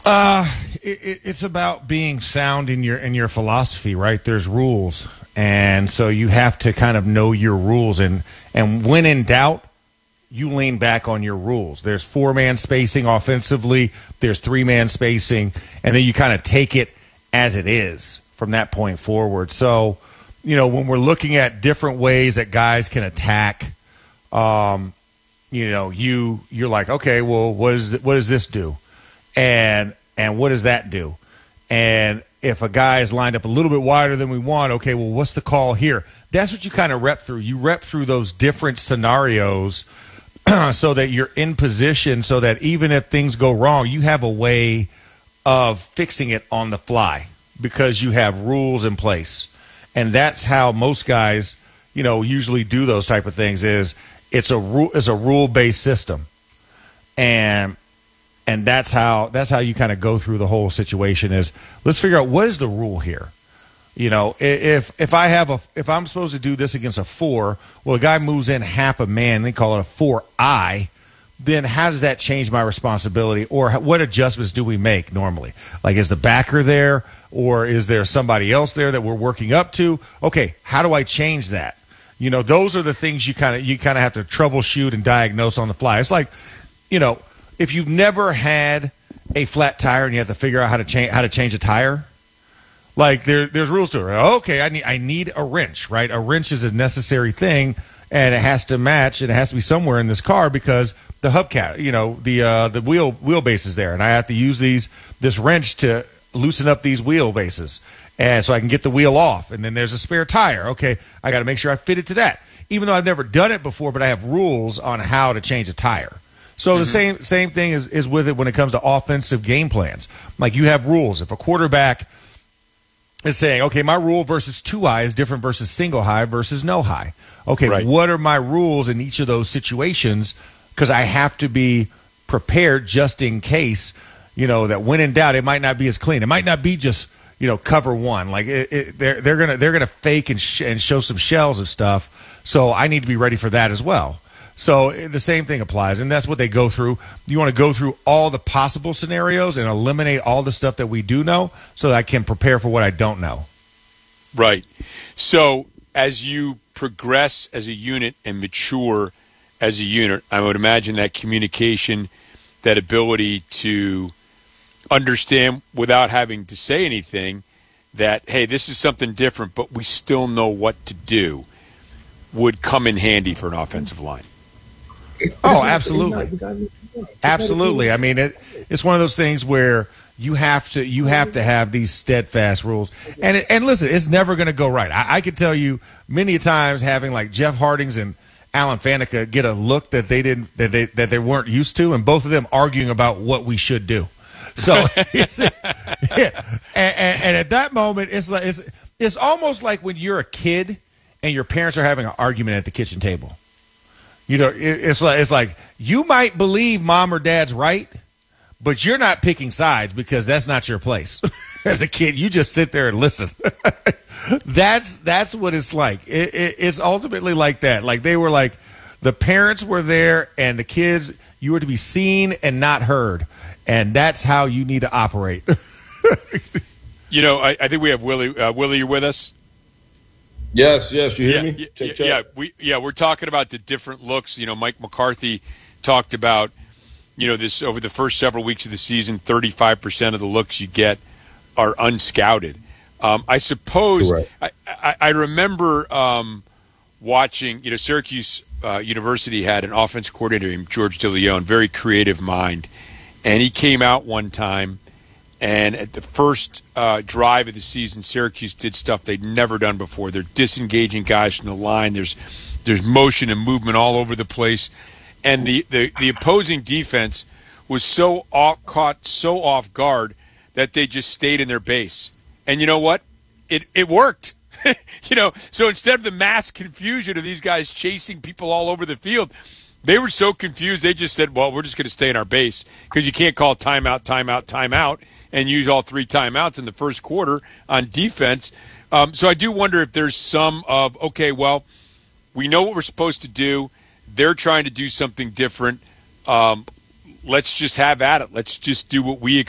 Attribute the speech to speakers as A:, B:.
A: It's about being sound in your philosophy, right? There's rules, and so you have to kind of know your rules, and when in doubt, you lean back on your rules. There's 4-man spacing offensively. There's 3-man spacing, and then you kind of take it as it is from that point forward. So, when we're looking at different ways that guys can attack, you're like, okay, well, what does this do? And what does that do? And if a guy is lined up a little bit wider than we want, okay, well, what's the call here? That's what you kind of rep through. You rep through those different scenarios so that you're in position so that even if things go wrong, you have a way of fixing it on the fly because you have rules in place. And that's how most guys, usually do those type of things is it's a rule-based system. And that's how you kind of go through the whole situation is let's figure out what is the rule here. If I'm supposed to do this against a 4, well, a guy moves in half a man, they call it a 4-eye, then how does that change my responsibility? Or what adjustments do we make normally? Like, is the backer there, or is there somebody else there that we're working up to? Okay, how do I change that? Those are the things you kind of have to troubleshoot and diagnose on the fly. It's like, if you've never had a flat tire and you have to figure out how to change a tire, like there's rules to it. Okay, I need a wrench, right? A wrench is a necessary thing, and it has to match. And it has to be somewhere in this car because the hubcap, the wheelbase is there, and I have to use this wrench to loosen up these wheelbases, and so I can get the wheel off. And then there's a spare tire. Okay, I got to make sure I fit it to that, even though I've never done it before. But I have rules on how to change a tire. So the same thing is with it when it comes to offensive game plans. Like, you have rules. If a quarterback is saying, okay, my rule versus 2-eye is different versus single high versus no high. Okay, right. What are my rules in each of those situations? Because I have to be prepared just in case, that when in doubt, it might not be as clean. It might not be just, cover one. Like they're gonna fake and show some shells of stuff. So I need to be ready for that as well. So the same thing applies, and that's what they go through. You want to go through all the possible scenarios and eliminate all the stuff that we do know so that I can prepare for what I don't know.
B: Right. So as you progress as a unit and mature as a unit, I would imagine that communication, that ability to understand without having to say anything that, hey, this is something different, but we still know what to do, would come in handy for an offensive line.
A: Oh, absolutely. Absolutely. I mean, it's one of those things where you have to have these steadfast rules. And listen, it's never going to go right. I could tell you many times having like Jeff Hardings and Alan Faneca get a look that they weren't used to, and both of them arguing about what we should do. So, yeah. And at that moment, it's almost like when you're a kid and your parents are having an argument at the kitchen table. It's like you might believe mom or dad's right, but you're not picking sides because that's not your place. As a kid, you just sit there and listen. That's what it's like. It's ultimately like that. Like they were like the parents were there and the kids, you were to be seen and not heard. And that's how you need to operate.
B: I think we have Willie. Willie, you with us?
C: Yes, you hear me?
B: Check. We're talking about the different looks. Mike McCarthy talked about, this over the first several weeks of the season, 35% of the looks you get are unscouted. I suppose I remember watching, Syracuse University had an offense coordinator named George DeLeon, very creative mind, and he came out one time. And at the first drive of the season, Syracuse did stuff they'd never done before. They're disengaging guys from the line. There's motion and movement all over the place. And the opposing defense was caught so off guard that they just stayed in their base. And you know what? It worked. So instead of the mass confusion of these guys chasing people all over the field, they were so confused they just said, well, we're just going to stay in our base because you can't call timeout, and use all 3 timeouts in the first quarter on defense. So I do wonder if there's some of, okay, well, we know what we're supposed to do. They're trying to do something different. Let's just have at it. Let's just do what we